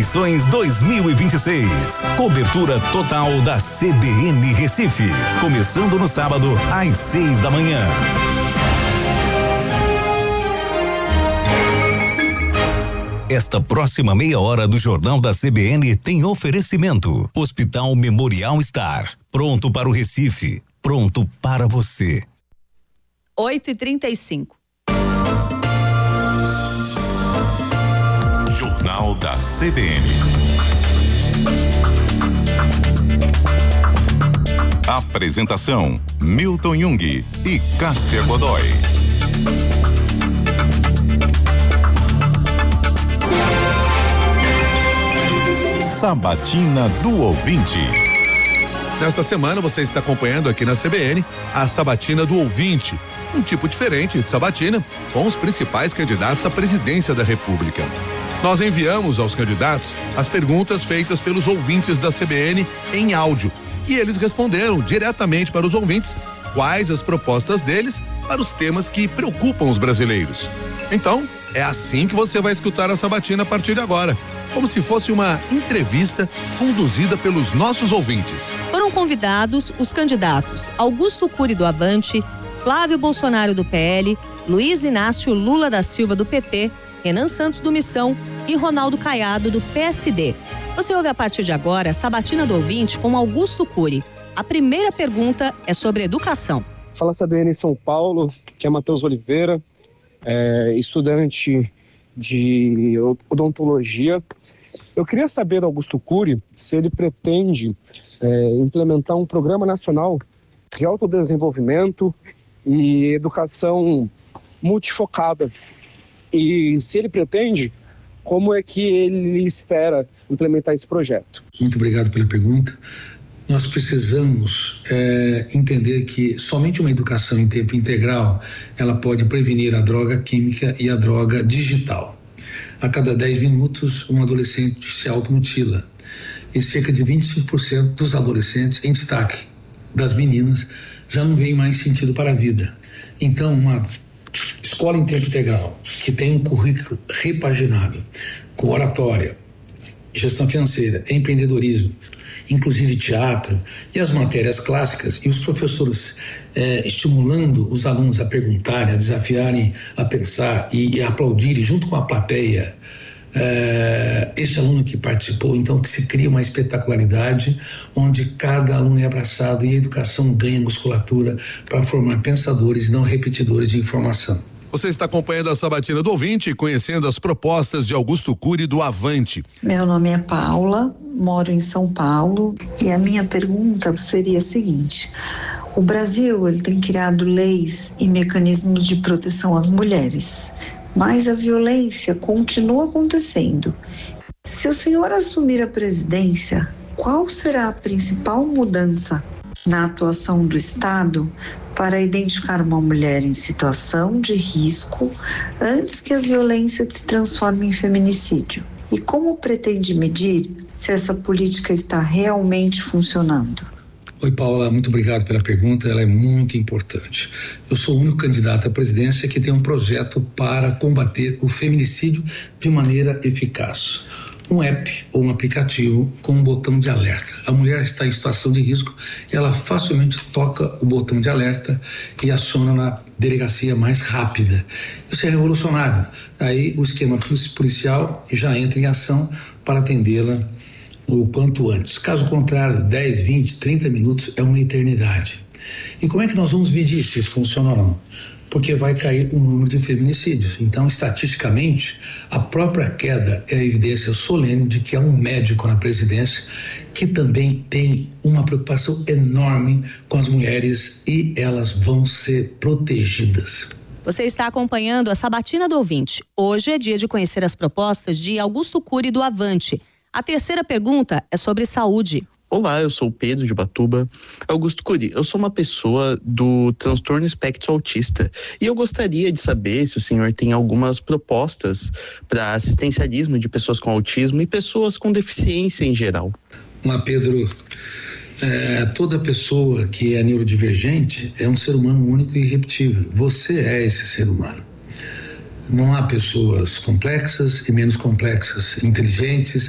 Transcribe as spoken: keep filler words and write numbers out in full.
Eleições dois mil e vinte e seis. Cobertura total da C B N Recife. Começando no sábado, às seis da manhã. Esta próxima meia hora do Jornal da C B N tem oferecimento. Hospital Memorial Star. Pronto para o Recife. Pronto para você. oito e trinta e cinco. Jornal da C B N. Apresentação: Milton Jung e Cássia Godoy. Sabatina do Ouvinte. Nesta semana você está acompanhando aqui na C B N a Sabatina do Ouvinte, um tipo diferente de sabatina com os principais candidatos à presidência da República. Nós enviamos aos candidatos as perguntas feitas pelos ouvintes da C B N em áudio e eles responderam diretamente para os ouvintes quais as propostas deles para os temas que preocupam os brasileiros. Então, é assim que você vai escutar a Sabatina a partir de agora, como se fosse uma entrevista conduzida pelos nossos ouvintes. Foram convidados os candidatos Augusto Cury do Avante, Flávio Bolsonaro do P L, Luiz Inácio Lula da Silva do P T, Renan Santos do Missão e Ronaldo Caiado do P S D. Você ouve a partir de agora a Sabatina do Ouvinte com Augusto Cury. A primeira pergunta é sobre educação. Fala C B N em São Paulo, que é Matheus Oliveira, é, estudante de odontologia. Eu queria saber do Augusto Cury se ele pretende é, implementar um programa nacional de autodesenvolvimento e educação multifocada. E se ele pretende, como é que ele espera implementar esse projeto? Muito obrigado pela pergunta. Nós precisamos é, entender que somente uma educação em tempo integral ela pode prevenir a droga química e a droga digital. A cada dez minutos, um adolescente se automutila. E cerca de vinte e cinco por cento dos adolescentes, em destaque das meninas, já não veem mais sentido para a vida. Então, uma escola em tempo integral, que tem um currículo repaginado, com oratória, gestão financeira, empreendedorismo, inclusive teatro e as matérias clássicas, e os professores eh, estimulando os alunos a perguntarem, a desafiarem, a pensar e, e a aplaudirem junto com a plateia eh, esse aluno que participou. Então que se cria uma espetacularidade onde cada aluno é abraçado e a educação ganha musculatura para formar pensadores e não repetidores de informação. Você está acompanhando a Sabatina do Ouvinte e conhecendo as propostas de Augusto Cury do Avante. Meu nome é Paula, moro em São Paulo e a minha pergunta seria a seguinte: o Brasil ele tem criado leis e mecanismos de proteção às mulheres, mas a violência continua acontecendo. Se o senhor assumir a presidência, qual será a principal mudança na atuação do Estado para identificar uma mulher em situação de risco antes que a violência se transforme em feminicídio? E como pretende medir se essa política está realmente funcionando? Oi, Paula, muito obrigado pela pergunta, ela é muito importante. Eu sou o único candidato à presidência que tem um projeto para combater o feminicídio de maneira eficaz. Um app ou um aplicativo com um botão de alerta. A mulher está em situação de risco, ela facilmente toca o botão de alerta e aciona na delegacia mais rápida. Isso é revolucionário. Aí o esquema policial já entra em ação para atendê-la o quanto antes. Caso contrário, dez, vinte, trinta minutos é uma eternidade. E como é que nós vamos medir se isso funciona ou não? Porque vai cair o número de feminicídios. Então, estatisticamente, a própria queda é a evidência solene de que há um médico na presidência que também tem uma preocupação enorme com as mulheres e elas vão ser protegidas. Você está acompanhando a Sabatina do Ouvinte. Hoje é dia de conhecer as propostas de Augusto Cury do Avante. A terceira pergunta é sobre saúde. Olá, eu sou o Pedro de Ubatuba. Augusto Cury, eu sou uma pessoa do transtorno espectro autista e eu gostaria de saber se o senhor tem algumas propostas para assistencialismo de pessoas com autismo e pessoas com deficiência em geral. Olá, Pedro. É, toda pessoa que é neurodivergente é um ser humano único e irrepetível. Você é esse ser humano. Não há pessoas complexas e menos complexas, inteligentes